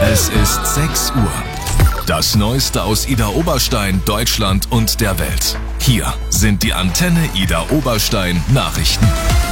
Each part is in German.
Es ist 6 Uhr. Das Neueste aus Ida Oberstein, Deutschland und der Welt. Hier sind die Antenne Ida Oberstein Nachrichten.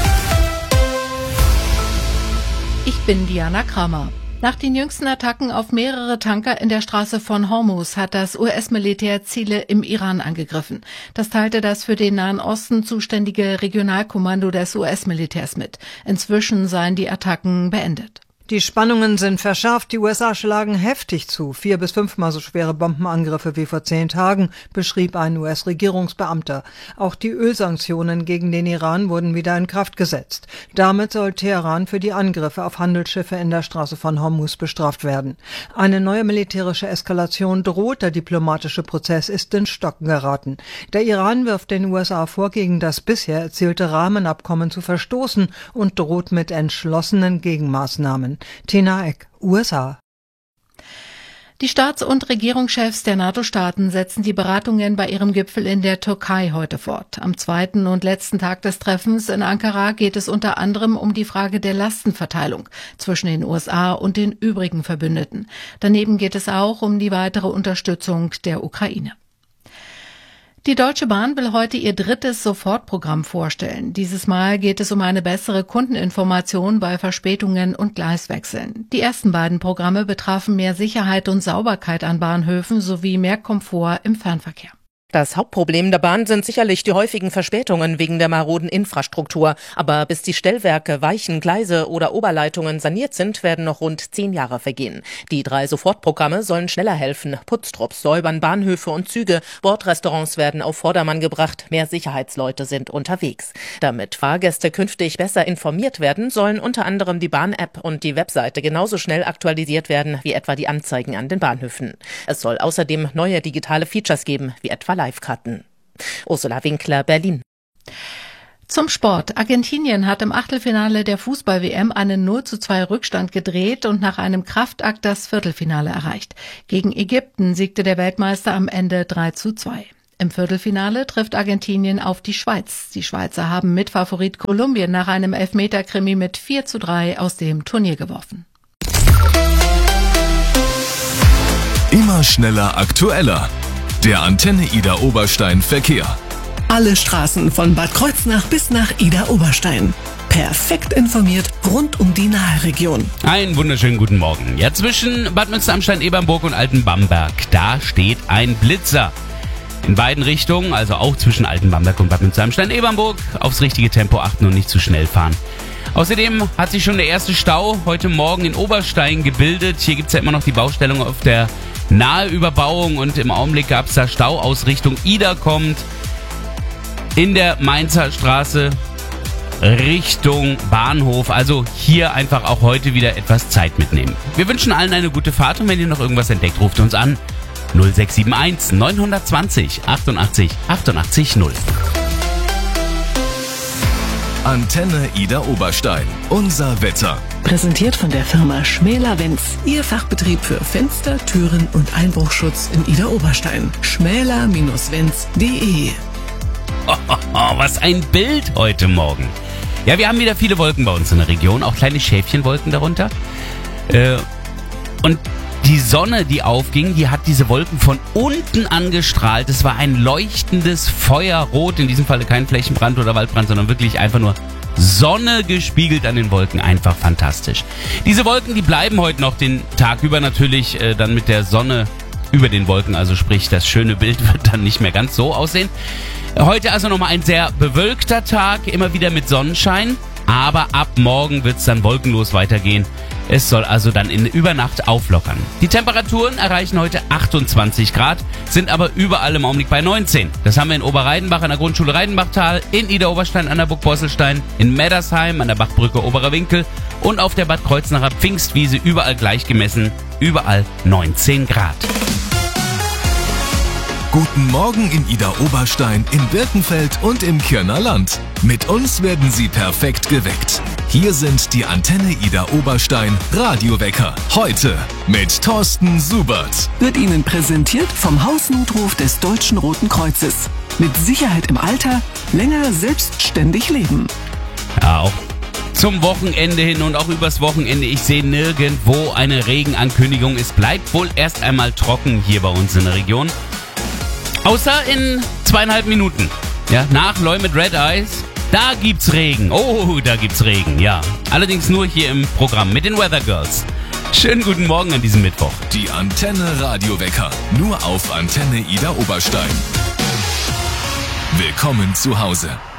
Ich bin Diana Kramer. Nach den jüngsten Attacken auf mehrere Tanker in der Straße von Hormuz hat das US-Militär Ziele im Iran angegriffen. Das teilte das für den Nahen Osten zuständige Regionalkommando des US-Militärs mit. Inzwischen seien die Attacken beendet. Die Spannungen sind verschärft, die USA schlagen heftig zu. 4- bis 5-mal so schwere Bombenangriffe wie vor 10 Tagen, beschrieb ein US-Regierungsbeamter. Auch die Ölsanktionen gegen den Iran wurden wieder in Kraft gesetzt. Damit soll Teheran für die Angriffe auf Handelsschiffe in der Straße von Hormuz bestraft werden. Eine neue militärische Eskalation droht, der diplomatische Prozess ist ins Stocken geraten. Der Iran wirft den USA vor, gegen das bisher erzielte Rahmenabkommen zu verstoßen und droht mit entschlossenen Gegenmaßnahmen. Tina Eck, USA. Die Staats- und Regierungschefs der NATO-Staaten setzen die Beratungen bei ihrem Gipfel in der Türkei heute fort. Am zweiten und letzten Tag des Treffens in Ankara geht es unter anderem um die Frage der Lastenverteilung zwischen den USA und den übrigen Verbündeten. Daneben geht es auch um die weitere Unterstützung der Ukraine. Die Deutsche Bahn will heute ihr 3. Sofortprogramm vorstellen. Dieses Mal geht es um eine bessere Kundeninformation bei Verspätungen und Gleiswechseln. Die ersten beiden Programme betrafen mehr Sicherheit und Sauberkeit an Bahnhöfen sowie mehr Komfort im Fernverkehr. Das Hauptproblem der Bahn sind sicherlich die häufigen Verspätungen wegen der maroden Infrastruktur. Aber bis die Stellwerke, Weichen, Gleise oder Oberleitungen saniert sind, werden noch rund 10 Jahre vergehen. Die 3 Sofortprogramme sollen schneller helfen. Putztrupps säubern Bahnhöfe und Züge, Bordrestaurants werden auf Vordermann gebracht, mehr Sicherheitsleute sind unterwegs. Damit Fahrgäste künftig besser informiert werden, sollen unter anderem die Bahn-App und die Webseite genauso schnell aktualisiert werden wie etwa die Anzeigen an den Bahnhöfen. Es soll außerdem neue digitale Features geben, wie etwa Live-Karten. Ursula Winkler, Berlin. Zum Sport. Argentinien hat im Achtelfinale der Fußball-WM einen 0:2 Rückstand gedreht und nach einem Kraftakt das Viertelfinale erreicht. Gegen Ägypten siegte der Weltmeister am Ende 3:2. Im Viertelfinale trifft Argentinien auf die Schweiz. Die Schweizer haben Mitfavorit Kolumbien nach einem Elfmeter-Krimi mit 4:3 aus dem Turnier geworfen. Immer schneller, aktueller. Der Antenne Ida Oberstein Verkehr. Alle Straßen von Bad Kreuznach bis nach Ida Oberstein. Perfekt informiert rund um die Nahregion. Einen wunderschönen guten Morgen. Ja, zwischen Bad Münsteramstein-Ebernburg und Altenbamberg, da steht ein Blitzer. In beiden Richtungen, also auch zwischen Altenbamberg und Bad Münsteramstein-Ebernburg, aufs richtige Tempo achten und nicht zu schnell fahren. Außerdem hat sich schon der erste Stau heute Morgen in Oberstein gebildet. Hier gibt's ja immer noch die Baustellung auf der Naheüberbauung und im Augenblick gab's da Stau aus Richtung Ida kommt in der Mainzer Straße Richtung Bahnhof. Also hier einfach auch heute wieder etwas Zeit mitnehmen. Wir wünschen allen eine gute Fahrt und wenn ihr noch irgendwas entdeckt, ruft uns an 0671 920 88 88 0. Antenne Ida Oberstein. Unser Wetter. Präsentiert von der Firma Schmäler-Wenz. Ihr Fachbetrieb für Fenster, Türen und Einbruchschutz in Ida Oberstein. schmäler-wenz.de. Was ein Bild heute Morgen. Ja, wir haben wieder viele Wolken bei uns in der Region, auch kleine Schäfchenwolken darunter. Und die Sonne, die aufging, die hat diese Wolken von unten angestrahlt. Es war ein leuchtendes Feuerrot, in diesem Falle kein Flächenbrand oder Waldbrand, sondern wirklich einfach nur Sonne gespiegelt an den Wolken. Einfach fantastisch. Diese Wolken, die bleiben heute noch den Tag über natürlich dann mit der Sonne über den Wolken. Also sprich, das schöne Bild wird dann nicht mehr ganz so aussehen. Heute also nochmal ein sehr bewölkter Tag, immer wieder mit Sonnenschein. Aber ab morgen wird es dann wolkenlos weitergehen. Es soll also dann über Nacht auflockern. Die Temperaturen erreichen heute 28 Grad, sind aber überall im Augenblick bei 19. Das haben wir in Oberreidenbach an der Grundschule Reidenbachtal, in Ida Oberstein an der Burg Posselstein, in Meddersheim an der Bachbrücke Oberer Winkel und auf der Bad Kreuznacher Pfingstwiese überall gleich gemessen, überall 19 Grad. Guten Morgen in Ida Oberstein, in Birkenfeld und im Kirner Land. Mit uns werden Sie perfekt geweckt. Hier sind die Antenne Ida Oberstein Radiowecker. Heute mit Thorsten Subert. Wird Ihnen präsentiert vom Hausnotruf des Deutschen Roten Kreuzes. Mit Sicherheit im Alter, länger selbstständig leben. Ja, auch zum Wochenende hin und auch übers Wochenende. Ich sehe nirgendwo eine Regenankündigung. Es bleibt wohl erst einmal trocken hier bei uns in der Region. Außer in 2,5 Minuten. Ja, nach Loy mit Red Eyes. Da gibt's Regen. Oh, da gibt's Regen, ja. Allerdings nur hier im Programm mit den Weather Girls. Schönen guten Morgen an diesem Mittwoch. Die Antenne Radiowecker. Nur auf Antenne Ida Oberstein. Willkommen zu Hause.